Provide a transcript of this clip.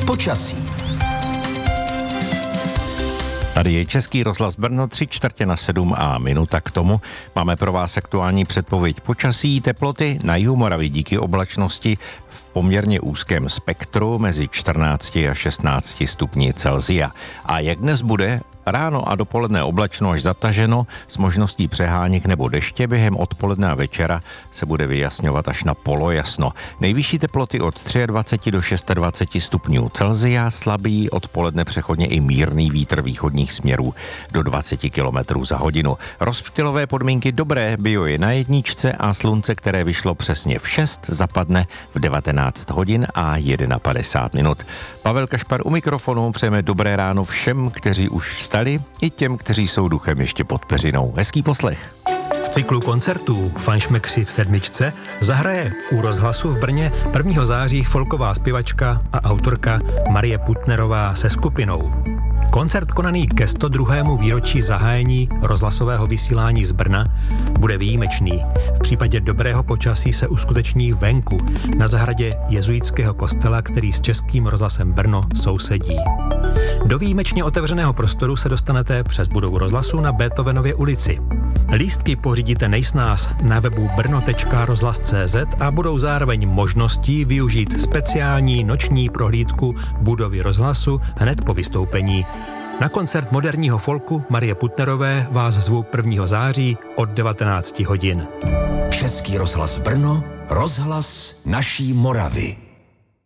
Počasí. Tady je Český rozhlas Brno, 6:45 a minuta k tomu. Máme pro vás aktuální předpověď počasí, teploty na jihu Moravy díky oblačnosti v poměrně úzkém spektru mezi 14 a 16 stupni Celsia. A jak dnes bude? Ráno a dopoledne oblačno až zataženo s možností přeháněk nebo deště, během odpoledne a večera se bude vyjasňovat až na polojasno. Nejvyšší teploty od 23 do 26 stupňů Celsia, slabý odpoledne přechodně i mírný vítr východních směrů do 20 km za hodinu. Rozptylové podmínky dobré, bio je na jedničce a slunce, které vyšlo přesně v 6, zapadne v 19 hodin a 51 minut. Pavel Kašpar u mikrofonu, přejeme dobré ráno všem, kteří už vstali, i těm, kteří jsou duchem ještě pod peřinou. Hezký poslech. V cyklu koncertů Fanšmekři v sedmičce zahraje u Rozhlasu v Brně 1. září folková zpěvačka a autorka Marie Putnerová se skupinou. Koncert konaný ke 102. výročí zahájení rozhlasového vysílání z Brna bude výjimečný. V případě dobrého počasí se uskuteční venku, na zahradě jezuitského kostela, který s Českým rozhlasem Brno sousedí. Do výjimečně otevřeného prostoru se dostanete přes budovu rozhlasu na Beethovenově ulici. Lístky pořídíte nejsnáz na webu brno.rozhlas.cz a budou zároveň možností využít speciální noční prohlídku budovy rozhlasu hned po vystoupení. Na koncert moderního folku Marie Putnerové vás zvu 1. září od 19 hodin. Český rozhlas Brno, rozhlas naší Moravy.